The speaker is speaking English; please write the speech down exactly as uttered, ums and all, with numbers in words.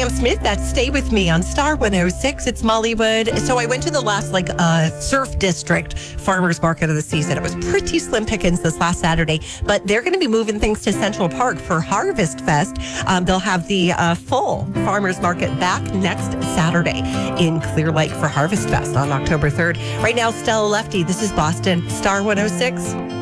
Sam Smith. That's Stay With Me on Star one oh six. It's Mollywood. So I went to the last like uh, surf district farmers market of the season. It was pretty slim pickings this last Saturday, but they're going to be moving things to Central Park for Harvest Fest. Um, they'll have the uh, full farmers market back next Saturday in Clear Lake for Harvest Fest on October third. Right now, Stella Lefty. This is Boston Star one oh six.